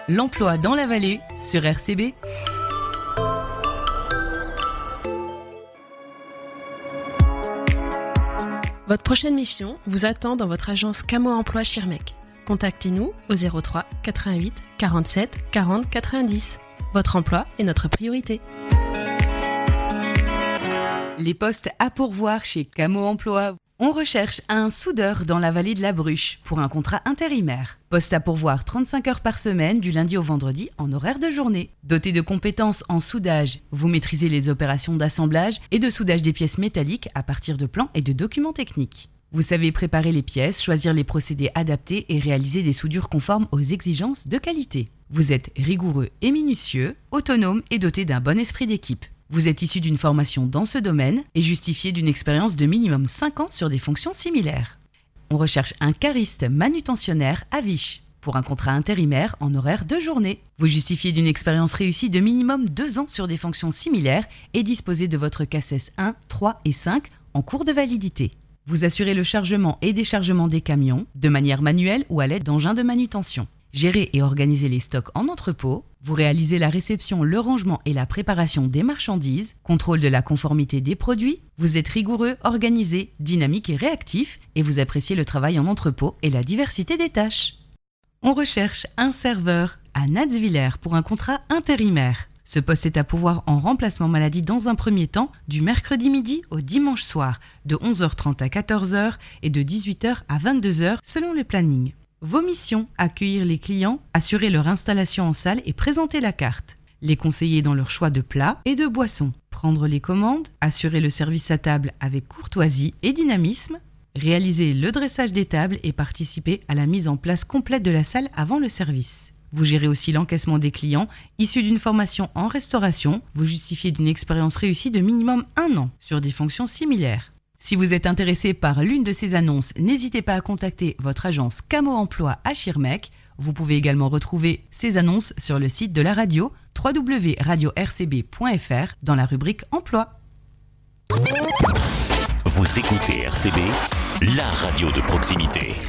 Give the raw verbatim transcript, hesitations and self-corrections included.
L'emploi dans la vallée sur R C B. Votre prochaine mission vous attend dans votre agence Camo Emploi Schirmeck. Contactez-nous au zéro trois quatre-vingt-huit quarante-sept quarante quatre-vingt-dix. Votre emploi est notre priorité. Les postes à pourvoir chez Camo Emploi. On recherche un soudeur dans la vallée de la Bruche pour un contrat intérimaire. Poste à pourvoir trente-cinq heures par semaine du lundi au vendredi en horaire de journée. Doté de compétences en soudage, vous maîtrisez les opérations d'assemblage et de soudage des pièces métalliques à partir de plans et de documents techniques. Vous savez préparer les pièces, choisir les procédés adaptés et réaliser des soudures conformes aux exigences de qualité. Vous êtes rigoureux et minutieux, autonome et doté d'un bon esprit d'équipe. Vous êtes issu d'une formation dans ce domaine et justifié d'une expérience de minimum cinq ans sur des fonctions similaires. On recherche un cariste manutentionnaire à Viche pour un contrat intérimaire en horaire de journée. Vous justifiez d'une expérience réussie de minimum deux ans sur des fonctions similaires et disposez de votre C A C E S un, trois et cinq en cours de validité. Vous assurez le chargement et déchargement des camions de manière manuelle ou à l'aide d'engins de manutention. Gérez et organisez les stocks en entrepôt. Vous réalisez la réception, le rangement et la préparation des marchandises, contrôle de la conformité des produits. Vous êtes rigoureux, organisé, dynamique et réactif et vous appréciez le travail en entrepôt et la diversité des tâches. On recherche un serveur à Natzwiller pour un contrat intérimaire. Ce poste est à pourvoir en remplacement maladie dans un premier temps du mercredi midi au dimanche soir de onze heures trente à quatorze heures et de dix-huit heures à vingt-deux heures selon le planning. Vos missions, accueillir les clients, assurer leur installation en salle et présenter la carte. Les conseiller dans leur choix de plats et de boissons. Prendre les commandes, assurer le service à table avec courtoisie et dynamisme. Réaliser le dressage des tables et participer à la mise en place complète de la salle avant le service. Vous gérez aussi l'encaissement des clients issus d'une formation en restauration. Vous justifiez d'une expérience réussie de minimum un an sur des fonctions similaires. Si vous êtes intéressé par l'une de ces annonces, n'hésitez pas à contacter votre agence Camo Emploi à Schirmeck. Vous pouvez également retrouver ces annonces sur le site de la radio w w w point radio r c b point f r dans la rubrique Emploi. Vous écoutez R C B, la radio de proximité.